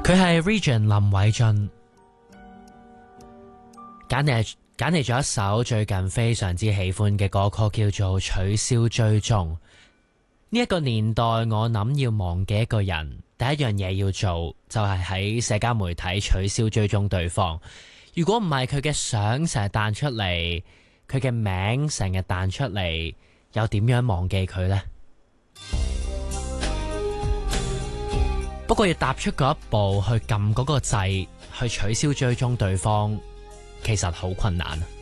佢係 Region 林偉俊，揀嚟咗一首最近非常之喜歡嘅歌曲，叫做《取消追蹤》。呢一個年代，我諗要忘記一個人，第一樣嘢要做就係喺社交媒體取消追蹤對方。如果唔係佢嘅相成日彈出嚟，佢嘅名成日彈出嚟，又點樣忘記佢呢？不過要踏出嗰一步去撳嗰個掣去取消追蹤對方，其實好困難。